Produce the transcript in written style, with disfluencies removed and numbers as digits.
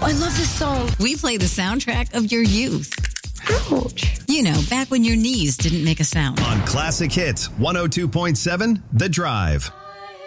I love this song. We play the soundtrack of your youth. Ouch. You know, back when your knees didn't make a sound. On Classic Hits 102.7 The Drive.